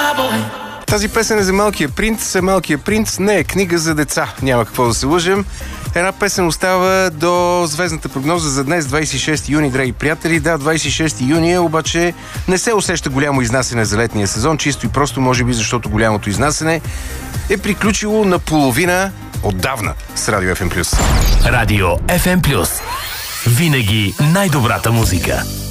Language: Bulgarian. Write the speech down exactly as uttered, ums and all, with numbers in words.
Тази песен е за Малкия принц. Малкия принц не е книга за деца. Няма какво да се лъжем. Една песен остава до звездната прогноза за днес, двадесет и шести юни, драги приятели. Да, двадесет и шести юни, обаче не се усеща голямо изнасяне за летния сезон, чисто и просто, може би, защото голямото изнасяне е приключило наполовина отдавна с Радио Еф Ем Плюс. Радио Еф Ем Плюс. Винаги най-добрата музика.